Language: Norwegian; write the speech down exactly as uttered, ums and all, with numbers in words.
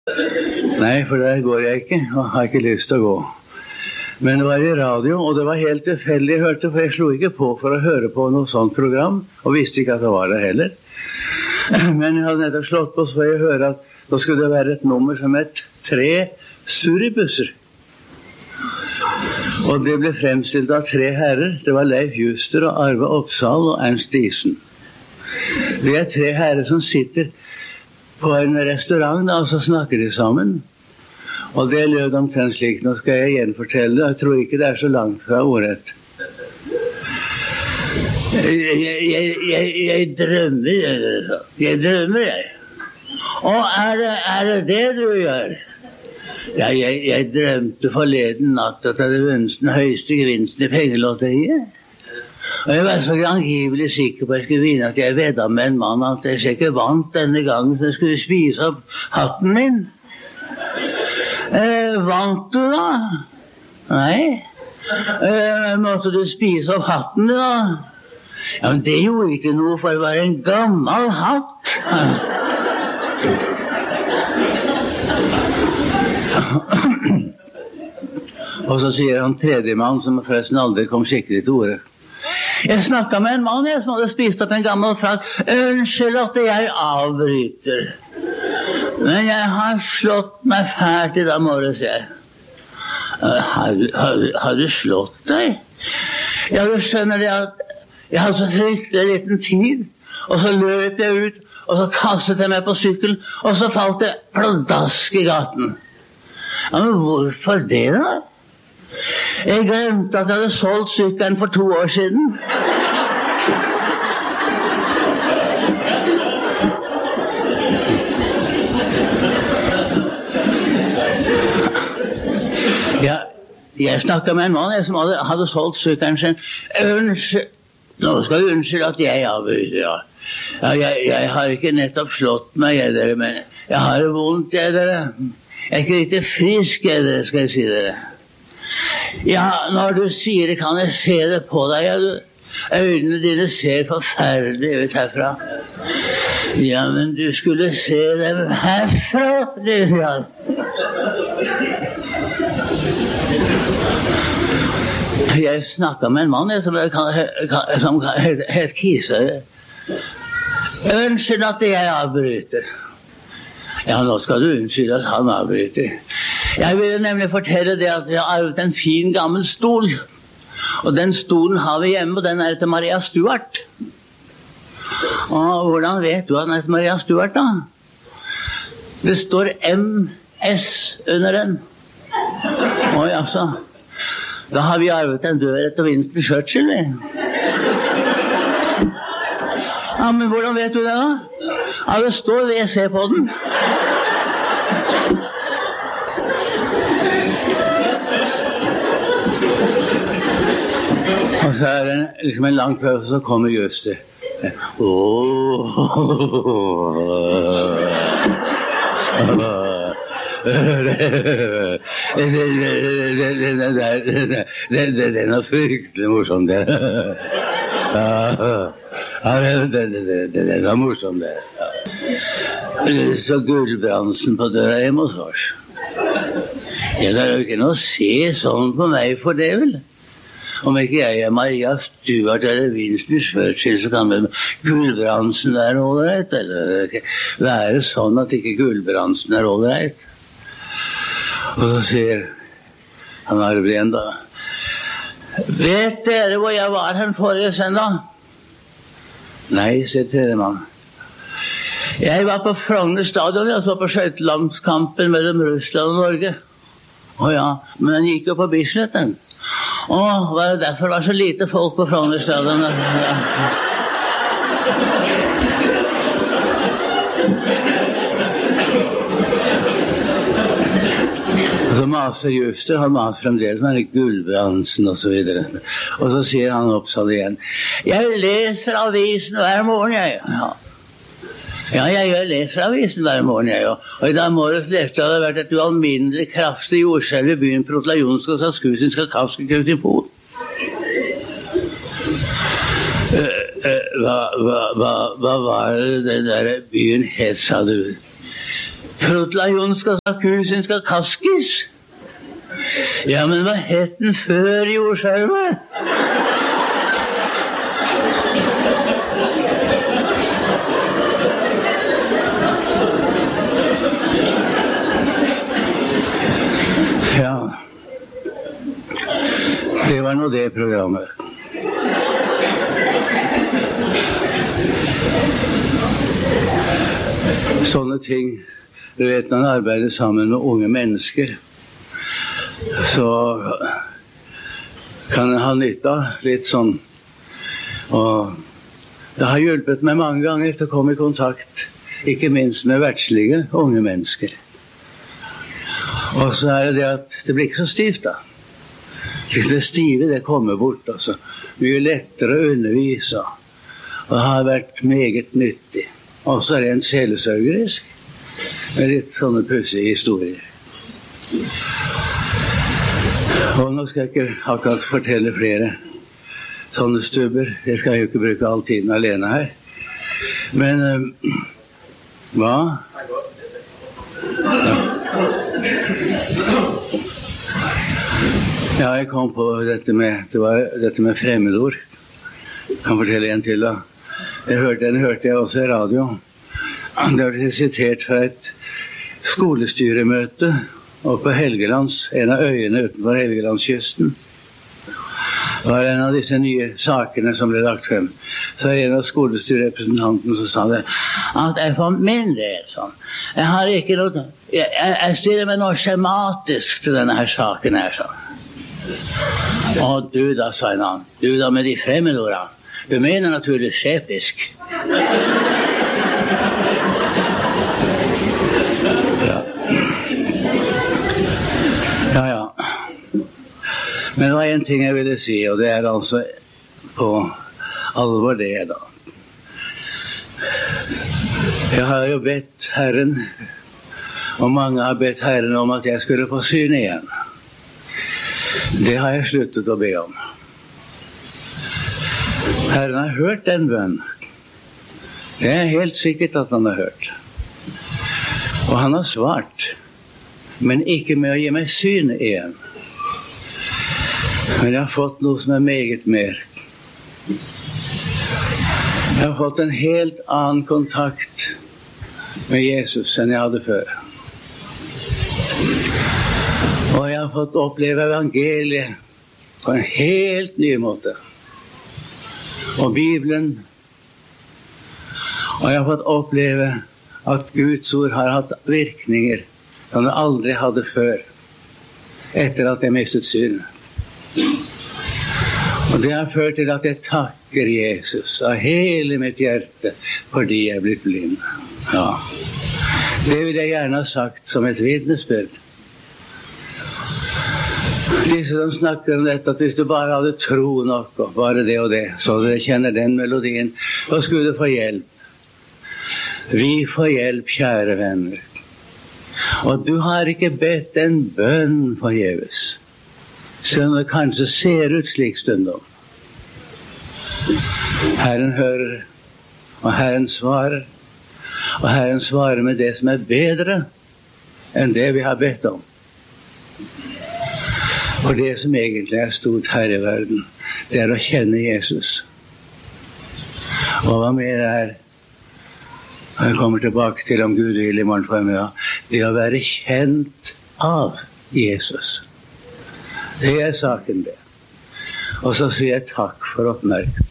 Nei, for der går jeg ikke, og har ikke lyst til å gå. Men det var i radio, og det var helt tilfeldig jeg hørte, for jeg slo ikke på for å høre på noe sånt program, og visste ikke at det var det heller. Men jeg hadde nettopp slått på, så får jeg høre at da skulle det være et nummer som het Tre surribusser. Og det ble fremstilt av tre herrer. Det var Leif Juster og Arve Oppsal og Ernst Diesen. Det er tre herrer som sitter på en restaurant, og så snakker de sammen. Og det lød omtrent slik. Nå skal jeg gjenfortelle det. Jeg tror ikke det er så langt fra ordrett. Jeg, jeg, jeg, jeg drømmer, jeg, jeg drømmer, jeg. Og er det, er det det du gjør? Ja, jeg, jeg drømte forleden natt at jeg hadde vunnet den høyeste gevinsten i pengelotteriet. Og jeg var så angivelig sikker på at jeg skulle vinne at jeg vedda med en mann at jeg ikke vant denne gangen, så jeg skulle spise opp hatten min. Eh, vant du da? Nei. Eh, måtte du spise opp hatten da? Ja, men det gjorde ikke noe, for det var en gammel hatt. Og så sier han tredje mann, som forresten aldri kom skikkelig til ordet. Jeg snakket med en mann jeg, som hadde spist opp en gammel frakk. Unnskyld at jeg avbryter. Men jeg har slått meg fælt i dag morges, jeg. Har, har, har du slått deg? Ja, du skjønner det at jeg hadde så fryktelig liten tid, og så løp jeg ut, og så kastet jeg meg på sykkel, og så falt jeg pladask i gaten. Ja, men hvorfor det da? Jeg glemte at jeg hadde solgt sykkelen for to år siden. Ja, jeg snakket med en mann jeg, som hadde, hadde solgt sykkelen sin. Unnskyld, nå skal du unnskylde at jeg avbryter, ja. Ja, jeg, jeg har ikke nettopp slått meg, jeg, dere, men jeg har det vondt, jeg, dere. Jeg er ikke riktig frisk, jeg, dere, skal jeg si dere. Ja, når du sier det, kan jeg se det på deg, ja, du. Øynene dine ser forferdelig ut herfra. Ja, men du skulle se dem herfra, du, ja. Jeg snakket med en mann jeg, som, kan, som het, het Kise. Unnskyld at jeg avbryter. Ja, nå skal du unnskylde at han avbryter. Jeg ville nemlig fortelle det at vi har arvet en fin gammel stol. Og den stolen har vi hjemme, og den er etter Maria Stuart. Og hvordan vet du at den er etter Maria Stuart da? Det står M S under den. Oi, altså. Da har vi arvet en dør etter Winston Churchill, vi. Ja, men hvordan vet du det da? Ja, det står V C på den. Og så er det liksom en lang prøve, så kommer just det. Åh, den er fryktelig morsom, det. Ja, den er morsom, det. Så Gulbrandsen på døra hjemme hos oss. Ja, det er jo ikke noe å se sånn på meg for det, vel? Om ikke jeg er Maria Stuart eller Winston Churchill, så kan vel Gulbrandsen være ålreit, eller være sånn at ikke Gulbrandsen er ålreit. Og så sier han Arve igjen da, vet dere hvor jeg var her forrige søndag? Nei, sier tredje mann. Jeg var på Frogner stadion, jeg så på skøytelandskampen mellom Russland og Norge. Å ja, men den gikk jo på Bislett, den. Åh, var det derfor det var så lite folk på Frogner stadion? Ja. Så maser Juster, han maser fremdeles med Gulbrandsen og så videre. Og så sier han Oppsal igjen, jeg leser avisen hver morgen, jeg. Ja. Ja, jeg leser avisen hver morgen, jeg. Og i dag morges leste jeg at det har vært et ualminnelig kraftig jordskjelv i byen Protlajonsk og Saskusinsk og Kavske Kautipol. Uh, uh, hva, hva, hva, hva var det den der byen het, sa du? Frotla Jonska sa kusen skal kaskes. Ja, men hva het den før jordskjelvet? Ja, det var nå det programmet. Sånne ting, du vet, når man arbeider sammen med unge mennesker, så kan en ha nytte av litt sånn. Og det har hjulpet meg mange ganger til å komme i kontakt, ikke minst med verdslige unge mennesker. Og så er det det at det blir ikke så stivt da. Det stive, det kommer bort, altså. Mye lettere å undervise, og det har vært meget nyttig. Og så er det en sjelesorgerisk, med litt sånne pussige historier. Og nå skal jeg ikke akkurat fortelle flere sånne stubber. Jeg skal jo ikke bruke all tiden alene her. Men, um, hva? Ja. Ja, jeg kom på dette med, det var dette med fremmedord. Jeg kan fortelle en til da. Det hørte, den hørte jeg også i radio. Det var sitert fra et skolestyremøte oppe på Helgelands, en av øyene utenfor Helgelandskysten. Det var en av disse nye sakene som ble lagt frem. Så er en av skolestyrerepresentantene som sa det, at jeg for min del sånn, jeg har ikke noe, jeg, jeg stiller meg noe skjematisk til denne her saken her sånn. Og du da, sa en annen, du da med de fremmedordene, du mener naturligvis skjepisk. Ja. Ja, ja. Men det var en ting jeg ville si, og det er altså på alvor det da. Jeg har jo bedt Herren, og mange har bedt Herren om at jeg skulle få syn igjen. Det har jeg sluttet å be om. Herren har hørt den bønn. Det er helt sikkert at han har hørt. Og han har svart, men ikke med å gi meg syn igjen. Men jeg har fått noe som er meget mer. Jeg har fått en helt annen kontakt med Jesus enn jeg hadde før. Og jeg har fått oppleve evangeliet på en helt ny måte. Og Bibelen. Og jeg har fått oppleve at Guds ord har hatt virkninger som det aldri hadde før, etter at jeg mistet synet. Og det har ført til at jeg takker Jesus av hele mitt hjerte fordi jeg er blitt blind. Ja. Det vil jeg gjerne ha sagt som et vitnesbyrd. Disse som snakker om dette, at hvis du bare hadde tro nok, og bare det og det, så dere kjenner den melodien, så skulle du få hjelp. Vi får hjelp, kjære venner. Og du har ikke bedt en bønn forgjeves, selv om det kanskje ser ut slik stundom. Herren hører, og Herren svarer, og Herren svarer med det som er bedre enn det vi har bedt om. For det som egentlig er stort her i verden, det er å kjenne Jesus. Og hva mer er, og jeg kommer tilbake til om Gud vil i morgen formiddag, det å være kjent av Jesus. Det er saken det. Og så sier jeg takk for oppmerksomheten.